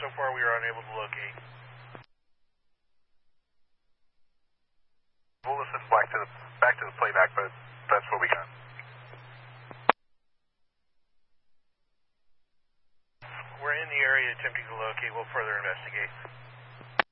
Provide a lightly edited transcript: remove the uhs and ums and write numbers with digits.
So far, we are unable to locate. We'll listen back to the playback, but that's what we got. We're in the area attempting to locate. We'll further investigate.